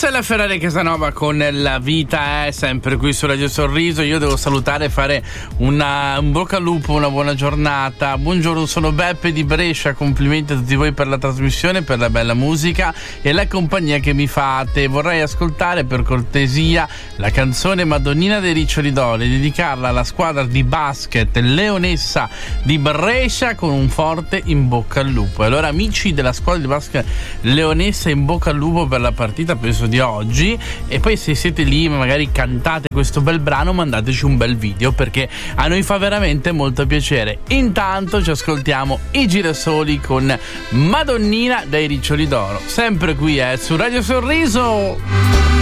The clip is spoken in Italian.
Rossella Ferrari Casanova con La vita è sempre qui su Radio Sorriso. Io devo salutare e fare un bocca al lupo, una buona giornata. Buongiorno, sono Beppe di Brescia. Complimenti a tutti voi per la trasmissione, per la bella musica e la compagnia che mi fate. Vorrei ascoltare per cortesia la canzone Madonnina dei Riccioli d'Oro e dedicarla alla squadra di basket leonessa di Brescia con un forte in bocca al lupo. E allora, amici della squadra di basket leonessa, in bocca al lupo per la partita penso di oggi. E poi se siete lì magari cantate questo bel brano, mandateci un bel video perché a noi fa veramente molto piacere. Intanto ci ascoltiamo i Girasoli con Madonnina dei Riccioli d'Oro, sempre qui su Radio Sorriso.